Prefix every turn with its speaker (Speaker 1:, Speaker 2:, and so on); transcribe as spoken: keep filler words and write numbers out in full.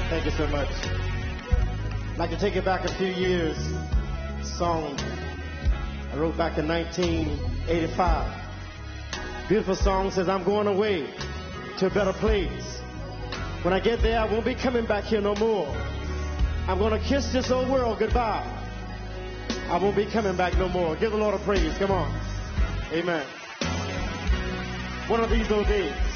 Speaker 1: Thank you so much. I'd like to take it back a few years. Song I wrote back in nineteen eighty-five. Beautiful song, says I'm going away to a better place. When I get there, I won't be coming back here no more. I'm going to kiss this old world goodbye. I won't be coming back no more. Give the Lord a praise. Come on. Amen. One of these old days.